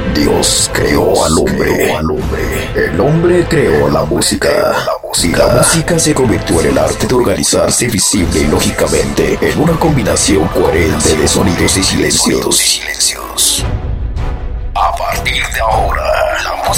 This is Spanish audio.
Dios creó al hombre. El hombre creó la música. Y la música se convirtió en el arte de organizarse visible y lógicamente en una combinación coherente de sonidos y silencios. A partir de ahora,